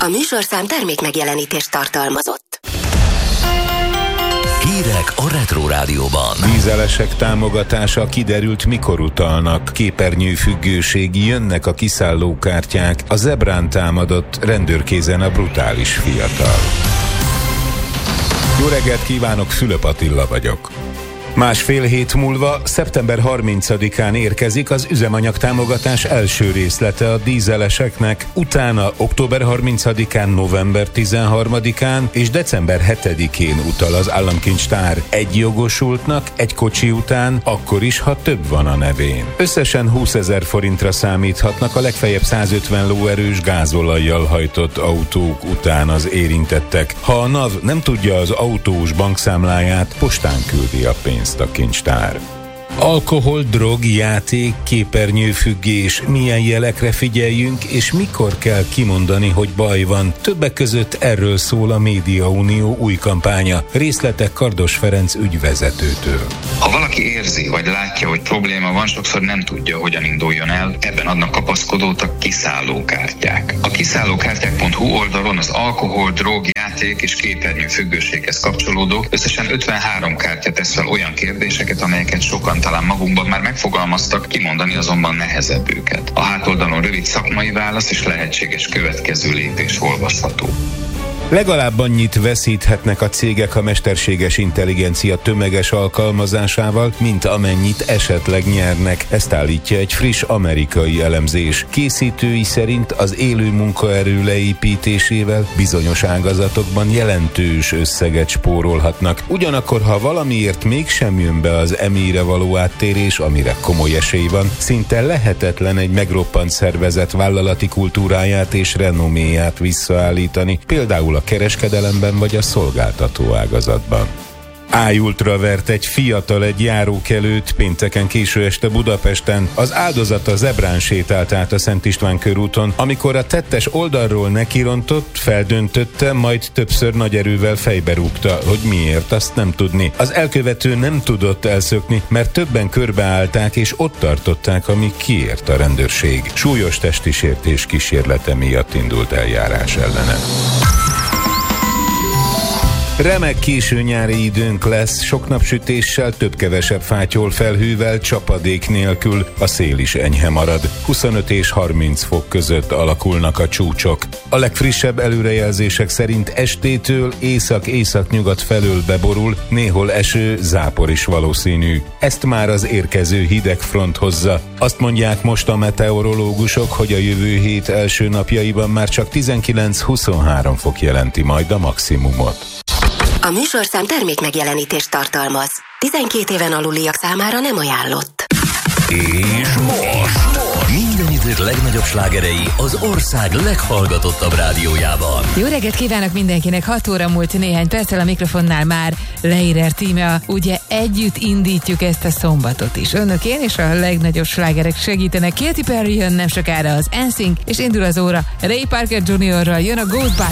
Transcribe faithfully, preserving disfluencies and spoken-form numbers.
A műsorszám termék megjelenítést tartalmazott. Hírek a Retro Rádióban. Dízelesek támogatása kiderült, mikor utalnak. Képernyőfüggőség, jönnek a kiszállókártyák. A Zebrán támadott, rendőrkézen a brutális fiatal. Jó reggelt kívánok, Fülöp Attila vagyok. Másfél hét múlva, szeptember harmincadikán érkezik az üzemanyagtámogatás első részlete a dízeleseknek, utána október harmincadikán, november tizenharmadikán és december hetedikén utal az államkincstár egy jogosultnak egy kocsi után, akkor is, ha több van a nevén. Összesen húszezer forintra számíthatnak a legfeljebb százötven lóerős gázolajjal hajtott autók után az érintettek. Ha a NAV nem tudja az autós bankszámláját, postán küldi a pénzt a kincstár. Alkohol, drog, játék, képernyőfüggés, milyen jelekre figyeljünk, és mikor kell kimondani, hogy baj van. Többek között erről szól a Médiaunió új kampánya. Részletek Kardos Ferenc ügyvezetőtől. Ha valaki érzi, vagy látja, hogy probléma van, sokszor nem tudja, hogyan induljon el. Ebben adnak kapaszkodót a kiszállókártyák. A kiszállókártyák pont hu oldalon az alkohol, drog, játék és képernyőfüggőséghez kapcsolódó összesen ötvenhárom kártya tesz fel olyan kérdéseket, amelyeket sokan talán magunkban már megfogalmaztak, kimondani azonban nehezebb őket. A hátoldalon rövid szakmai válasz és lehetséges következő lépés olvasható. Legalább annyit veszíthetnek a cégek a mesterséges intelligencia tömeges alkalmazásával, mint amennyit esetleg nyernek. Ezt állítja egy friss amerikai elemzés. Készítői szerint az élő munkaerő leépítésével bizonyos ágazatokban jelentős összeget spórolhatnak. Ugyanakkor, ha valamiért mégsem jön be az emire való áttérés, amire komoly esély van, szinte lehetetlen egy megroppant szervezet vállalati kultúráját és renoméját visszaállítani, például a kereskedelemben vagy a szolgáltató ágazatban. Ájultra vert egy fiatal egy járókelőt pénteken késő este Budapesten. Az áldozata Zebrán sétált át a Szent István körúton, amikor a tettes oldalról nekirontott, feldöntötte, majd többször nagy erővel fejbe rúgta. Hogy miért, azt nem tudni. Az elkövető nem tudott elszökni, mert többen körbeállták és ott tartották, amíg kiért a rendőrség. Súlyos testi sértés kísérlete miatt indult eljárás ellene. Remek késő nyári időnk lesz, sok napsütéssel, több-kevesebb fátyol felhővel, csapadék nélkül, a szél is enyhe marad. huszonöt és harminc fok között alakulnak a csúcsok. A legfrissebb előrejelzések szerint estétől észak-északnyugat felől beborul, néhol eső, zápor is valószínű. Ezt már az érkező hideg front hozza. Azt mondják most a meteorológusok, hogy a jövő hét első napjaiban már csak tizenkilenc-huszonhárom fok jelenti majd a maximumot. A műsorszám termék megjelenítést tartalmaz. tizenkét éven aluliak számára nem ajánlott. És most minden idők legnagyobb slágerei az ország leghallgatottabb rádiójában. Jó reggelt kívánok mindenkinek, hat óra múlt néhány perccel, a mikrofonnál már Leirer tíme, ugye együtt indítjuk ezt a szombatot is. Önök, én és a legnagyobb slágerek segítenek. Katy Perry jön nem sokára, az en sync, és indul az óra. Ray Parker juniorral jön a Ghostbusters.